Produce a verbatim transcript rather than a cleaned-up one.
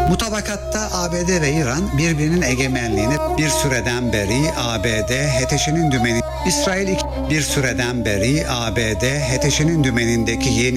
Mutabakatta A B D ve İran birbirinin egemenliğini bir süreden beri A B D H T Ş'nin dümeni İsrail bir süreden beri A B D H T Ş'nin dümenindeki yeni